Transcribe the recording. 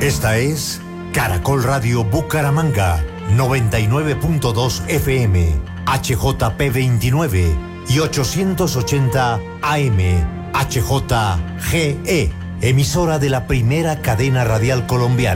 Esta es Caracol Radio Bucaramanga, 99.2 FM, HJP 29 y 880 AM, HJGE, emisora de la primera cadena radial colombiana.